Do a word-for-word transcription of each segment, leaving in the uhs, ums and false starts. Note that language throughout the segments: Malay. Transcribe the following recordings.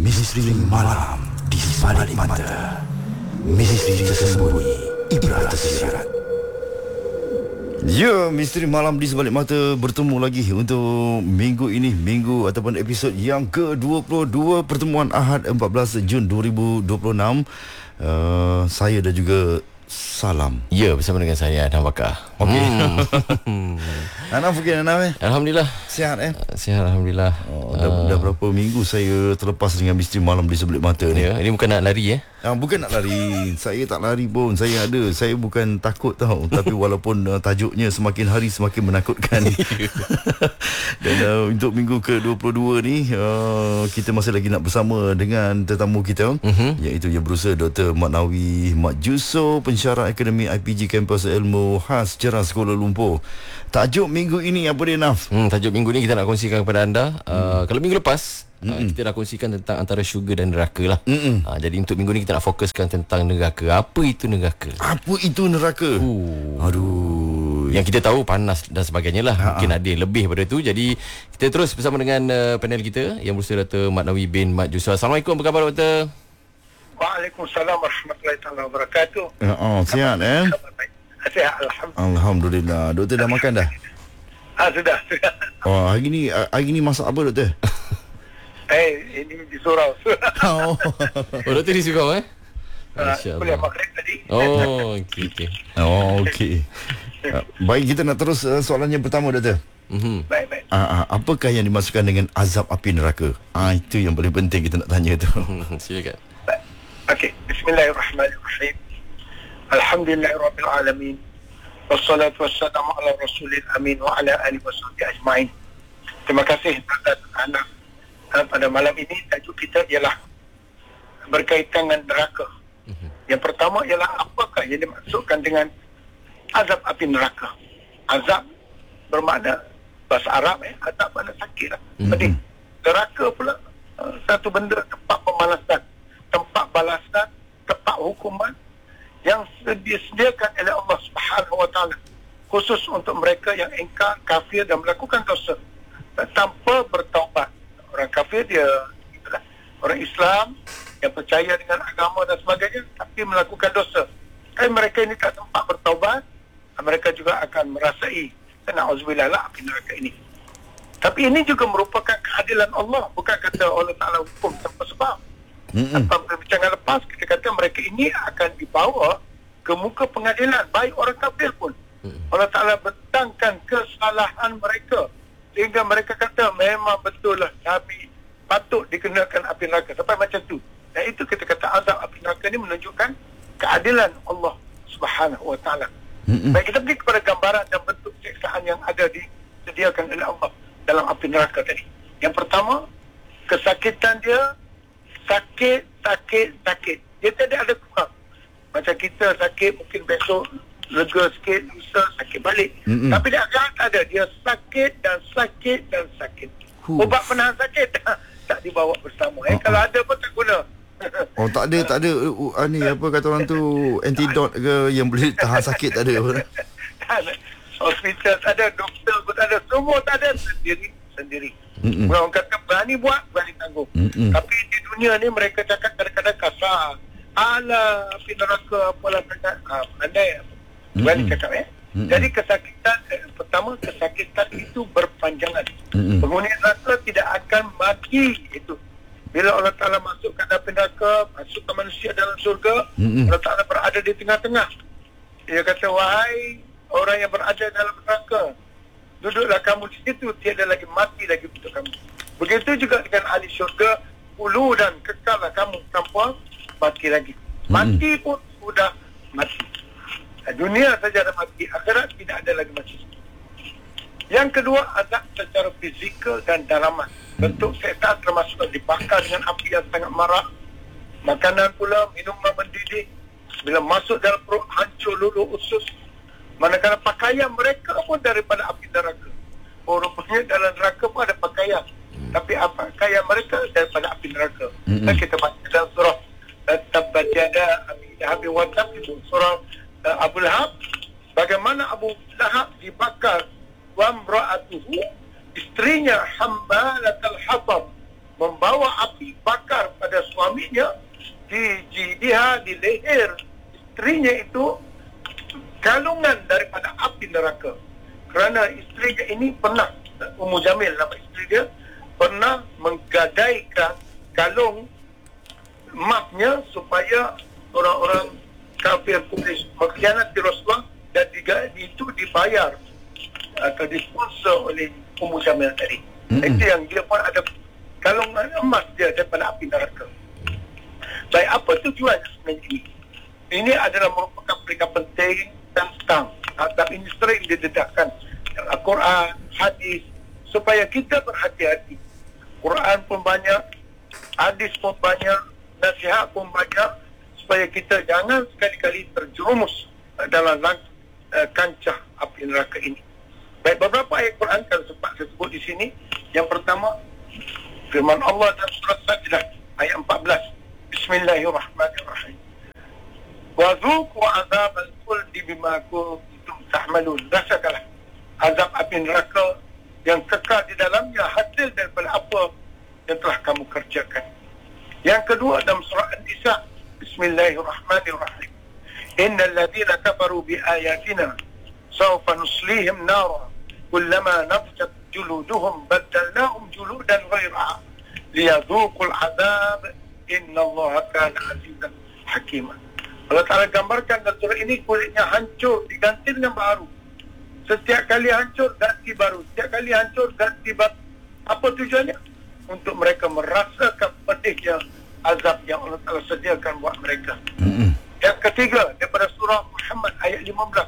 Misteri malam di sebalik mata. Misteri tersembunyi, ibrat tersirat. Ya, misteri malam di sebalik mata bertemu lagi untuk minggu ini, minggu ataupun episod yang ke dua puluh dua, pertemuan Ahad empat belas Jun dua ribu dua puluh enam. Uh, saya dan juga Salam. Ya, bersama dengan saya Anam Bakar. Okey. Hmm. Anam fikir Anam eh? Alhamdulillah. Sihat eh? Sihat Alhamdulillah. Oh, dah, uh, dah berapa minggu saya terlepas dengan misteri malam di sebalik mata ni. Ya, ini bukan nak lari eh? Ah, bukan nak lari. Saya tak lari pun. Saya ada. Saya bukan takut tau. Tapi walaupun uh, tajuknya semakin hari semakin menakutkan. Dan uh, untuk minggu ke dua puluh dua ni uh, kita masih lagi nak bersama dengan tetamu kita, uh-huh. iaitu yang berusaha Doktor Mat Nawi Mat Juso, pensyarah Akademi I P G Kampus Ilmu Khas Ceras Kuala Lumpur. Tajuk minggu ini apa dia, Naf? Hmm, tajuk minggu ni kita nak kongsikan kepada anda. Uh, hmm. Kalau minggu lepas Uh, kita dah kongsikan tentang antara syurga dan neraka lah. uh, Jadi untuk minggu ni kita nak fokuskan tentang neraka. Apa itu neraka? Apa itu neraka? uh. Aduh. Yang kita tahu panas dan sebagainya lah. Ha-ha. Mungkin ada lebih daripada itu. Jadi kita terus bersama dengan uh, panel kita yang berusaha Doktor Mat Nawi bin Mat Juso. Assalamualaikum, apa khabar Doktor? Waalaikumsalam warahmatullahi wabarakatuh. Oh, sihat eh? Sihat, Alhamdulillah. Alhamdulillah. Doktor dah makan dah? Ah, sudah, sudah. Oh, hari ni hari ni masak apa Doktor? Eh, ini di surau. Oh, oh Doktor di surau eh? Kuliah maghrib tadi. Oh, okey okey. Oh, okey. Uh, baik, kita nak terus uh, soalan yang pertama Doktor. Mhm. Baik, baik. Uh, uh, apakah yang dimasukkan dengan azab api neraka? Ah, uh, itu yang paling penting kita nak tanya tu. Silakan. Okey, bismillahirrahmanirrahim. Alhamdulillahirabbil alamin. Wassalatu wassalamu ala rasulil amin wa ala alihi wasahbihi ajmain. Terima kasih atas anak. Pada malam ini tajuk kita ialah berkaitan dengan neraka. Uh-huh. Yang pertama ialah apakah yang dimaksudkan dengan azab api neraka. Azab bermakna bahasa Arab eh, azab makna sakit lah. Uh-huh. Pedih. Neraka pula uh, satu benda, tempat pembalasan, tempat balasan, tempat hukuman yang disediakan oleh Allah Subhanahu Wa Taala khusus untuk mereka yang engkar, kafir dan melakukan dosa tanpa bertaubat. Orang kafir dia itulah, orang Islam yang percaya dengan agama dan sebagainya tapi melakukan dosa. Tapi mereka ini tak tempat bertaubat, mereka juga akan merasai na'udzubillah lah api neraka ini. Tapi ini juga merupakan keadilan Allah, bukan kata Allah Ta'ala hukum tanpa sebab. Tanpa perbincangan lepas kita kata mereka ini akan dibawa ke muka pengadilan, baik orang kafir pun. Allah Ta'ala bentangkan kesalahan mereka sehingga mereka kata memang betul lah Nabi patut dikenakan api neraka sampai macam tu. Dan itu kita kata azab api neraka ni menunjukkan keadilan Allah Subhanahu Wa Taala. Mm-hmm. Baik, kita pergi kepada gambaran dan bentuk siksaan yang ada disediakan oleh Allah dalam api neraka tadi. Yang pertama, kesakitan dia sakit, sakit, sakit. Dia tidak ada kurang. Macam kita sakit mungkin besok lega sikit, lusa sakit balik. Mm-hmm. Tapi dia agak tak ada. Dia sakit dan sakit dan sakit. Huh. Ubat penahan sakit tak dibawa bersama. Eh, uh-huh. Kalau ada pun tak guna. Oh, tak ada, tak ada uh, ni apa kata orang tu, antidot ke yang boleh tahan sakit, tak ada apa? Tak ada. Hospital tak ada, doktor pun tak ada. Semua tak ada. Sendiri, sendiri. Mm-hmm. Orang kata berani buat, berani tanggung. Mm-hmm. Tapi di dunia ni mereka cakap kadang-kadang kasar. Alah, api neraka apalah sangat. Ha, pandai apa. Berani cakap eh. Mm-hmm. Jadi kesakitan eh, pertama kesakitan itu berpanjangan. Mm-hmm. Penghuni neraka tidak akan mati itu. Bila Allah Ta'ala masukkan api neraka, masukkan manusia dalam surga, mm-hmm. Allah Ta'ala berada di tengah-tengah. Dia kata, wahai orang yang berada dalam neraka, duduklah kamu di situ, tiada lagi mati lagi untuk kamu. Begitu juga dengan ahli syurga, hulu dan kekallah kamu tanpa mati lagi. Mati mm-hmm. pun sudah mati. Dunia saja ada mati, akhirat tidak ada lagi mati. Yang kedua, azab secara fizikal dan dalaman. Bentuk setan termasuk dibakar dengan api yang sangat marah. Makanan pula, minuman mendidih. Bila masuk dalam perut, hancur luluh usus. Manakala pakaian mereka pun daripada api neraka. Oh, rupanya dalam neraka pun ada pakaian. Tapi apa pakaian mereka daripada api neraka. Mm-hmm. Dan kita baca dalam surah Tabbat yada Abi Lahab wa Tab, itu surah Uh, Abu Lahab, bagaimana Abu Lahab dibakar, wa imra'atuhu, istrinya hambalatul hatab, membawa api bakar di leher isterinya itu galungan daripada api neraka. Kerana isterinya ini pernah, Ummu Jamil nama isteri dia, pernah menggadaikan galung emasnya supaya orang-orang kafir Quraisy mengkhianati Rasulullah, dan diga, itu dibayar atau disponsor oleh Ummu Jamil tadi. Mm-hmm. Itu yang dia pun ada kalung emas dia daripada api neraka. Baik, apa tujuannya sebenarnya ini? Ini adalah merupakan perkara penting tentang adab ini sering didedahkan dalam Al-Quran, hadis, supaya kita berhati-hati. Quran pun banyak, hadis pun banyak, nasihat pun banyak, supaya kita jangan sekali-kali terjerumus dalam uh, kancah api neraka ini. Baik, beberapa ayat Quran kalau sempat saya sebut di sini. Yang pertama, firman Allah dalam surah Sajdah ayat empat belas. Bismillahirrahmanirrahim. Wa dzuqu adzabal khuldi bima kuntum ta'malun. Rasakanlah azab api neraka yang kekal di dalamnya hasil daripada apa yang telah kamu kerjakan. Yang kedua dalam surah An-Nisa, Bismillahirrahmanirrahim. Innal ladzina kafaru bi ayatina sawfa nuslihim nara kullama nafjat juluduhum baddalnahum juludan ghairaha liyadhuqul adzab innallaha kana azizan hakima. Allah Ta'ala gambarkan dalam surah ini kulitnya hancur diganti dengan baru. Setiap kali hancur ganti baru, setiap kali hancur ganti baru. Apa tujuannya? Untuk mereka merasakan pedihnya azab yang Allah Ta'ala sediakan buat mereka. Mm-hmm. Yang ketiga daripada surah Muhammad ayat lima belas.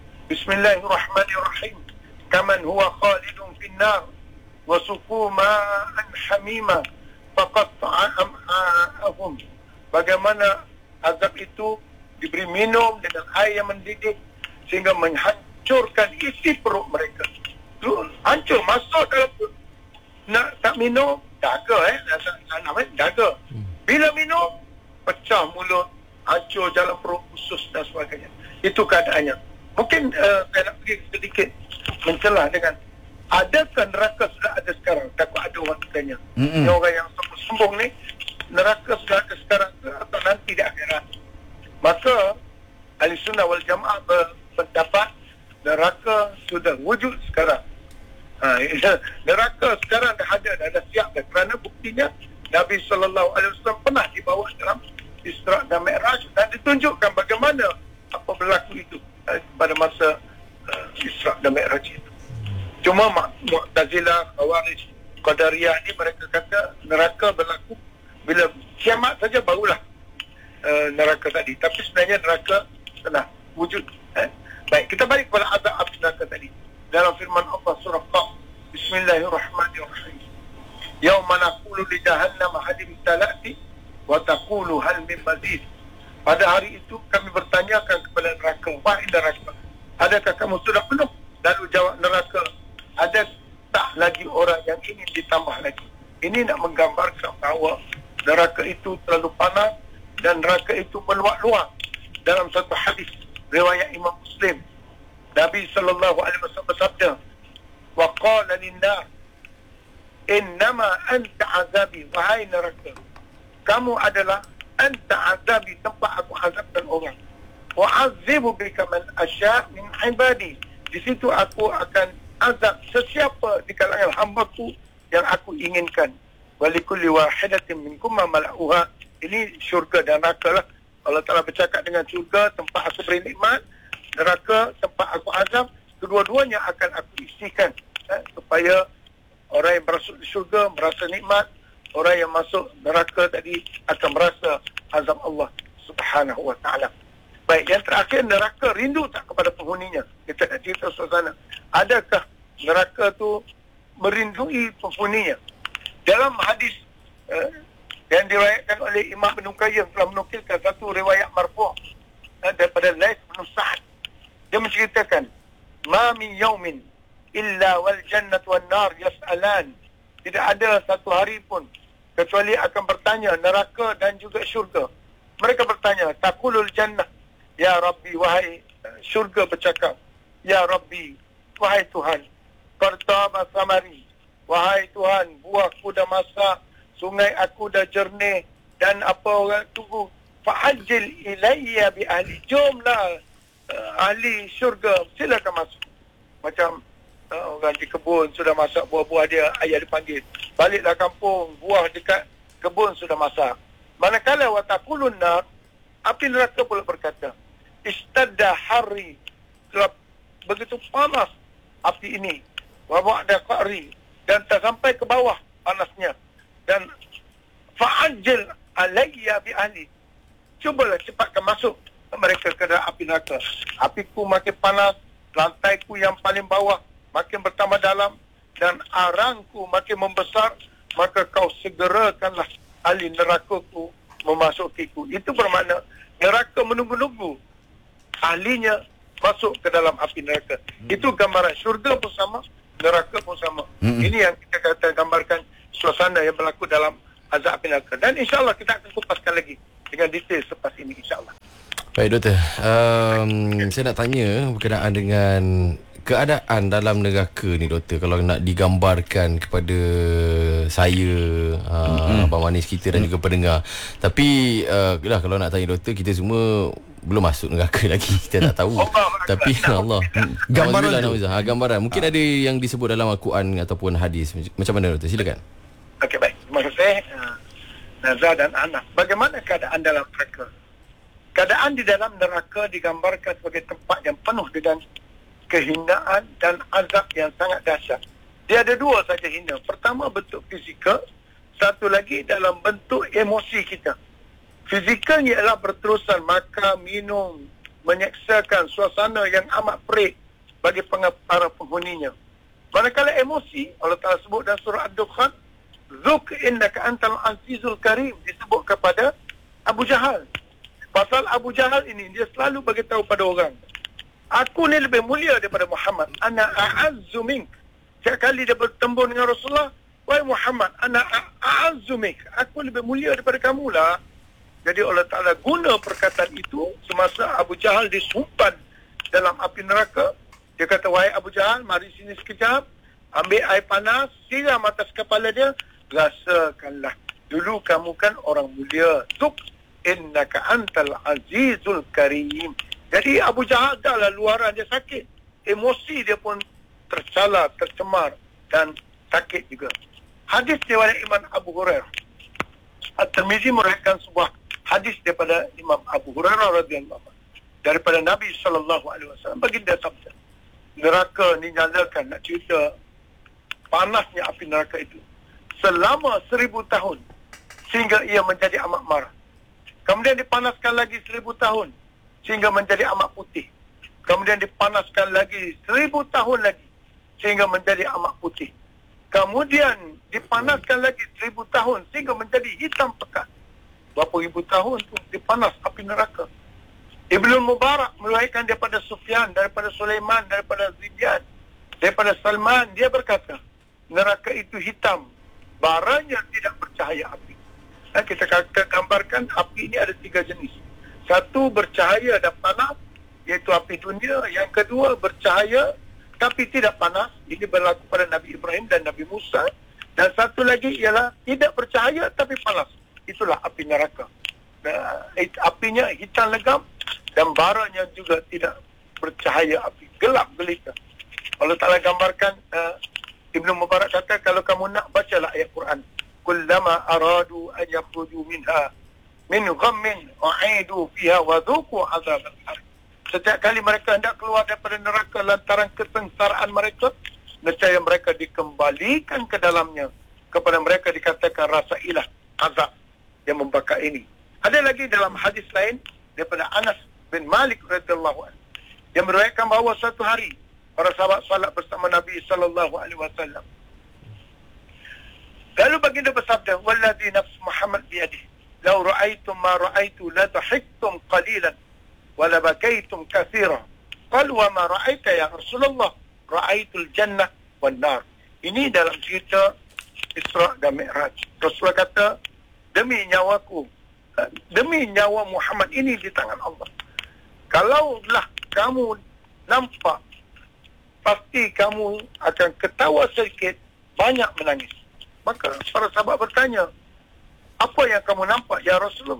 Bismillahirrahmanirrahim. Kaman huwa khalidun finnar wa suqu ma'an hamima faqatta'a am'a'ahum. Bagaimana azab itu diberi minum dengan air yang mendidih sehingga menghancurkan isi perut mereka. Itu hancur, masuk dalam perut. Nak tak minum, daga eh. Nak nak eh, daga. Bila minum, pecah mulut, hancur jalan perut, usus dan sebagainya. Itu keadaannya. Mungkin uh, saya nak pergi sedikit mencelah dengan adakah neraka sudah ada sekarang? Takut ada orang tanya. Mm-hmm. Ini orang yang sombong ni, neraka sudah ada sekarang ke atau nanti di akhirat? Maka Ahli Sunnah wal Jamaah berpendapat neraka sudah wujud sekarang. Ha, neraka sekarang dah ada, dah ada siap dah. Kerana buktinya Nabi sallallahu alaihi wasallam pernah dibawa dalam Isra' dan Mi'raj dan ditunjukkan bagaimana apa berlaku itu pada masa uh, Isra' dan Mi'raj itu. Cuma Mu'tazilah, Khawarij, Qadariyah ni mereka kata neraka berlaku bila kiamat saja barulah uh, neraka tadi. Tapi sebenarnya neraka telah wujud. Eh? Baik, kita balik kepada azab neraka tadi. Dalam firman Allah surah Qaf, Bismillahirrahmanirrahim. Yauma naqulu li jahannam halim talati wa taqulu hal min mazid. Pada hari itu kami bertanyakan kepada neraka, wahai neraka, adakah kamu sudah penuh? Lalu jawab neraka, ada tak lagi orang yang ingin ditambah lagi? Ini nak menggambarkan bahawa neraka itu terlalu panas dan neraka itu meluak-luak. Dalam satu hadis riwayat Imam Muslim, Nabi sallallahu alaihi wasallam bersabda, wa qala lin-nar innama anta azabi, wahai neraka, kamu adalah anta azabi, tempat aku azabkan orang. Wa azibu bika man asya' min ibadi, di situ aku akan azab sesiapa di kalangan hamba-Ku yang aku inginkan. Wa likulli wahidatin minkum ma mala'uha. Ini syurga dan neraka lah. Allah Ta'ala bercakap dengan syurga, tempat aku beri nikmat, neraka, tempat aku azab, kedua-duanya akan aku isikan, eh, supaya orang yang masuk di syurga merasa nikmat, orang yang masuk neraka tadi akan merasa azab Allah Subhanahu wa Ta'ala. Baik, yang terakhir, neraka rindu tak kepada penghuninya? Kita nak cerita suasana. Adakah neraka tu merindui penghuninya? Dalam hadis eh, yang diriwayatkan oleh Imam Ibn Qayyim telah menukilkan satu riwayat marfu' eh, daripada Laits bin Sa'ad. Dia menceritakan, ma min yaumin illa wal jannatu wan nar yas'alan. Tidak ada satu hari pun kecuali akan bertanya neraka dan juga syurga. Mereka bertanya, taqulul jannah, ya Rabbi, wahai syurga bercakap, ya Rabbi, wahai Tuhan, qartaba samari, wahai Tuhan, buahku dah masak, sungai aku dah jernih, dan apa orang tunggu fa'ajil ilayya bi ahli, jomlah uh, ahli syurga, silakan masuk. Macam uh, orang di kebun sudah masak buah-buah dia, ayah dipanggil, baliklah kampung, buah dekat kebun sudah masak. Manakala wa taqulun nar, api neraka pula berkata, istadda hari, telah begitu panas api ini, wa ba'da qa'ri, dan tak sampai ke bawah panasnya, dan fa'ajil alayya bi ahli, cubalah cepatkan masuk mereka ke dalam api neraka. Apiku makin panas, lantaiku yang paling bawah makin bertambah dalam, dan arangku makin membesar, maka kau segerakanlah ahli nerakaku memasukiku. Itu bermakna neraka menunggu-nunggu ahlinya masuk ke dalam api neraka. Hmm. Itu gambaran syurga pun sama, neraka pun sama. Hmm. Ini yang kita kata gambarkan suasana yang berlaku dalam azab api neraka. Dan insyaAllah kita akan kupaskan lagi dengan detail selepas ini, insyaAllah. Baik doktor, um, saya nak tanya berkenaan dengan keadaan dalam neraka ni doktor, kalau nak digambarkan kepada saya, uh, Abang Manis kita dan juga pendengar. Tapi uh, lah, kalau nak tanya doktor, kita semua belum masuk neraka lagi, kita tak tahu. Tapi Allah, gambaran tu. Ha, gambaran mungkin ha. ada yang disebut dalam Al-Quran ataupun hadis. Macam mana doktor? Silakan. Okey, baik. Terima kasih uh, Nazar dan Anas. Bagaimana keadaan dalam neraka? Keadaan di dalam neraka digambarkan sebagai tempat yang penuh dengan kehinaan dan azab yang sangat dahsyat. Dia ada dua saja hina. Pertama bentuk fizikal, satu lagi dalam bentuk emosi kita. Fizikalnya ialah berterusan makan, minum, menyeksakan suasana yang amat perik bagi para penghuninya. Manakala emosi, Allah Ta'ala sebut dalam surah Ad-Dukhan, Zuk innaka antal azizul karim, disebut kepada Abu Jahal. Pasal Abu Jahal ini, dia selalu bagi tahu pada orang, aku ni lebih mulia daripada Muhammad. Ana a'azzu mink. Setiap kali dia bertembur dengan Rasulullah, wahai Muhammad, ana a'azzu mink, aku lebih mulia daripada kamu lah. Jadi Allah Ta'ala guna perkataan itu semasa Abu Jahal disumpan dalam api neraka. Dia kata, wahai Abu Jahal, mari sini sekejap, ambil air panas, siram atas kepala dia, rasakanlah, dulu kamu kan orang mulia. Tuk innaka antal azizul karim. Jadi Abu Jahal dah lah luaran dia sakit. Emosi dia pun tercala, tercemar dan sakit juga. Hadis daripada Imam Abu Hurairah. At-Tirmizi meriwayatkan sebuah hadis daripada Imam Abu Hurairah radhiyallahu anhu daripada Nabi sallallahu alaihi wasallam. Baginda sabda, neraka ni nyalakan, nak cerita panasnya api neraka itu selama seribu tahun sehingga ia menjadi amat marah. Kemudian dipanaskan lagi seribu tahun sehingga menjadi amat putih. Kemudian dipanaskan lagi seribu tahun lagi sehingga menjadi amat putih. Kemudian dipanaskan lagi seribu tahun sehingga menjadi hitam pekat. Berapa ribu tahun tu dipanas api neraka. Ibnu Mubarak meriwayatkan daripada Sufyan, daripada Sulaiman, daripada Zidyan, daripada Salman, dia berkata, neraka itu hitam, baranya tidak bercahaya api. Dan kita gambarkan api ini ada tiga jenis. Satu bercahaya dan panas, iaitu api dunia. Yang kedua bercahaya tapi tidak panas. Ini berlaku pada Nabi Ibrahim dan Nabi Musa. Dan satu lagi ialah tidak bercahaya tapi panas. Itulah api neraka. Nah, apinya hitam legam dan baranya juga tidak bercahaya api. Gelap gelita. Allah Ta'ala gambarkan, uh, Ibnu Mubarak kata, kalau kamu nak, bacalah ayat Quran. Kullama aradu an yakhruju minha min ghammin u'idu fiha wa dhuqu azab al-har. Setiap kali mereka hendak keluar daripada neraka lantaran kesengsaraan mereka, nescaya mereka dikembalikan ke dalamnya. Kepada mereka dikatakan, rasailah azab yang membakar ini. Ada lagi dalam hadis lain daripada Anas bin Malik radhiyallahu anhu yang meriwayatkan bahawa suatu hari para sahabat salat bersama Nabi sallallahu alaihi wasallam. Lalu baginda bersabda, "Wallazi nafs Muhammad biyadihi, law ra'aytum ma ra'aytu la dhahiktum qalilan wa la bakaytum katsiran." Qalu, "Wa ma ra'aita ya Rasulullah?" "Ra'aitul jannah wan nar." Ini dalam cerita Isra dan Mi'raj. Rasulullah kata, demi nyawaku, demi nyawa Muhammad ini di tangan Allah, kalaulah kamu nampak, pasti kamu akan ketawa sedikit, banyak menangis. Maka para sahabat bertanya, apa yang kamu nampak ya Rasulullah?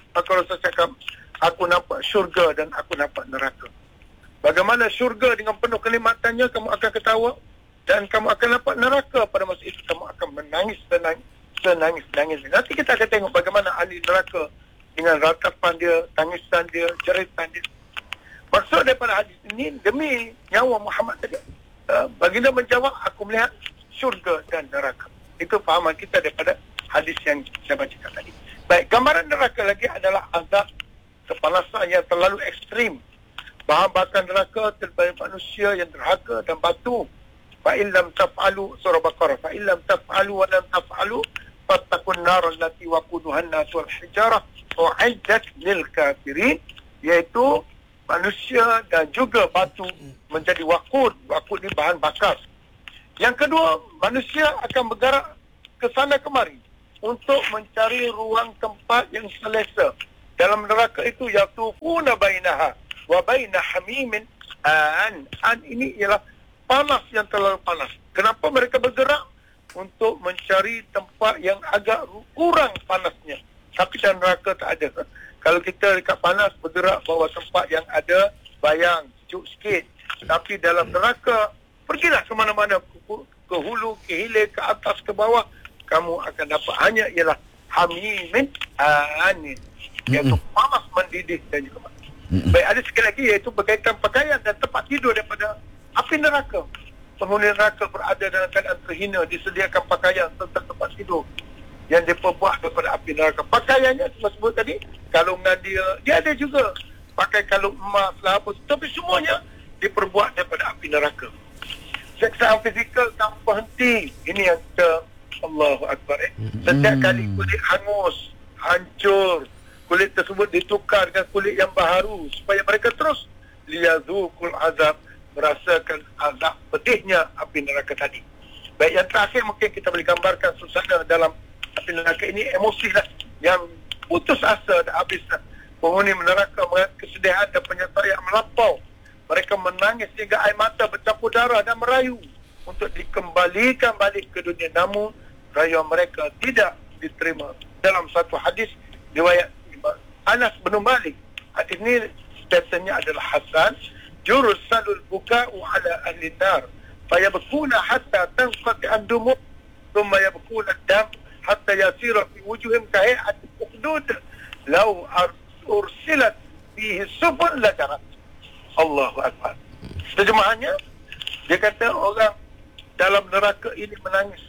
maka Rasul cakap, aku nampak syurga dan aku nampak neraka. Bagaimana syurga dengan penuh kenikmatannya, kamu akan ketawa, dan kamu akan nampak neraka pada masa itu kamu akan menangis senangis senangis nangis. Nanti kita akan tengok bagaimana ahli neraka dengan ratapan dia, tangisan dia, jeritan dia. Maksud daripada hadis ini, demi nyawa Muhammad tadi, uh, baginda menjawab, aku melihat syurga dan neraka. Itu fahaman kita daripada hadis yang saya bacakan tadi. Baik, gambaran neraka lagi adalah azab kepanasan yang terlalu ekstrim. Bahan bakar neraka terhadap manusia yang derhaka dan batu. Fa'in lam taf'alu, surah Baqarah, fa'in lam taf'alu wa lam taf'alu fattakun nar allati waquduhan nas wal hijarah u'iddat lil kafirin, iaitu manusia dan juga batu menjadi waqud. Waqud ni bahan bakar. Yang kedua, manusia akan bergerak ke sana kemari untuk mencari ruang tempat yang selesa. Dalam neraka itu yatufuna bainaha wa baina hamimin an. An ini ialah panas yang terlalu panas. Kenapa mereka bergerak? Untuk mencari tempat yang agak kurang panasnya. Tapi dalam neraka tak ada. Kalau kita dekat panas bergerak bawa tempat yang ada bayang, sejuk sikit. Tapi dalam neraka, pergilah ke mana-mana, ke hulu, ke hilir, ke atas, ke bawah, kamu akan dapat hanya ialah hamimin anin, iaitu panas mendidih dan juga mati. Baik, ada sekali lagi iaitu berkaitan pakaian dan tempat tidur daripada api neraka. Penghuni neraka berada dalam keadaan terhina, disediakan pakaian serta tempat tidur yang diperbuat daripada api neraka. Pakaiannya saya sebut tadi, kalungan dia, dia ada juga pakai kalung emas lah apa, tapi semuanya diperbuat daripada api neraka. Seksaan fizikal tanpa henti, ini yang kita, Allahu Akbar, eh. Setiap kali kulit hangus, hancur, kulit tersebut ditukar dengan kulit yang baharu supaya mereka terus liyadzuqul azab, merasakan azab pedihnya api neraka tadi. Baik, yang terakhir mungkin kita boleh gambarkan suasana dalam api neraka ini, emosi lah yang putus asa dan habis lah. Penghuni neraka mengalami kesedihan dan penyesalian melampau. Mereka menangis hingga air mata bercampur darah dan merayu untuk dikembalikan balik ke dunia. Namun rayuan mereka tidak diterima. Dalam satu hadis riwayat Anas bin Malik, hadis ini statusnya adalah hasan, jursalul buka'u ala ahli nar fayabkuna hatta tanqati ad-dumu thumma yabkuna ad-dam hatta yasira fi wujuhim kahay'ati al-ukhdud law ursilat fihi sufun la jarat. Allahu Akbar. Terjemahannya, dia kata orang dalam neraka ini menangis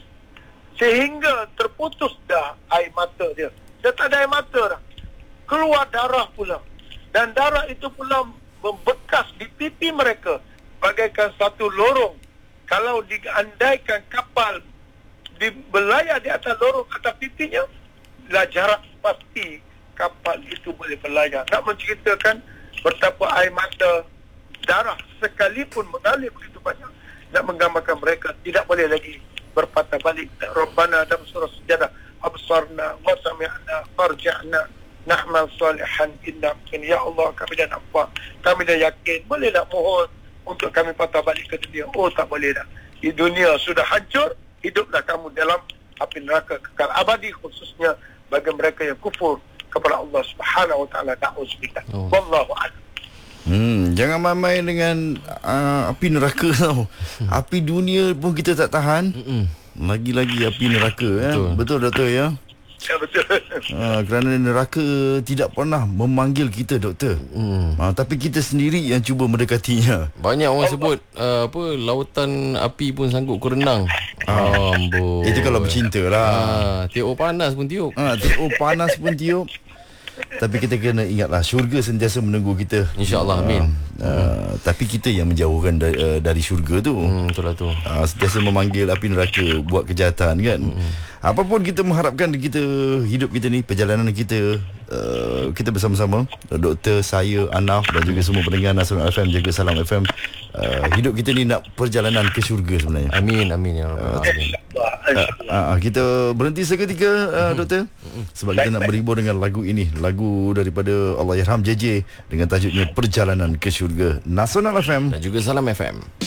sehingga terputus dah air mata dia. Dia tak ada air mata dah. Keluar darah pula. Dan darah itu pula membekas di pipi mereka bagaikan satu lorong. Kalau diandaikan kapal di berlayar di atas lorong atas pipinya, lah jarak pasti kapal itu boleh berlayar. Nak menceritakan betapa air mata, darah sekalipun mengalir begitu banyak, nak menggambarkan mereka tidak boleh lagi berpatah balik. Rabbana dalam surah Sajadah, absarna wa sami'na farja'na na'mal salihan inna mungkin. Ya Allah, kami dah nampak, kami dah yakin, boleh tak mohon untuk kami patah balik ke dunia? Oh, tak boleh dah. Di dunia sudah hancur, hiduplah kamu dalam api neraka kekal abadi, khususnya bagi mereka yang kufur kepada Allah Subhanahu wa taala. Na'udzubillah. Oh. Wallahu a'lam. Hmm, jangan main-main dengan uh, api neraka tau. Api dunia pun kita tak tahan. Mm-mm. Lagi-lagi api neraka. Betul, eh? Betul doktor ya? Ya, betul. Uh, kerana neraka tidak pernah memanggil kita, doktor. Hmm. Uh, tapi kita sendiri yang cuba mendekatinya. Banyak orang sebut uh, apa, lautan api pun sanggup ku renang. Uh, Amboi. Itu kalau bercinta lah. Uh, tiup panas pun tiup. Uh, tiup panas pun tiup. Tapi kita kena ingatlah, syurga sentiasa menunggu kita. InsyaAllah, amin. uh, uh, Tapi kita yang menjauhkan dari, uh, dari syurga tu. hmm, Betul lah tu. uh, Sentiasa memanggil api neraka buat kejahatan kan. hmm. Apapun kita mengharapkan kita, hidup kita ni, perjalanan kita, uh, kita bersama-sama, doktor, saya, Anaf dan juga semua pendengar Nasional F M, jaga Salam F M, uh, hidup kita ni nak perjalanan ke syurga sebenarnya. Amin, amin ya Rabbal Alamin. Uh, uh, kita berhenti seketika, uh, doktor, sebab kita nak berhibur dengan lagu ini, lagu daripada Allahyarham J J dengan tajuknya Perjalanan ke Syurga. Nasional F M dan juga Salam F M.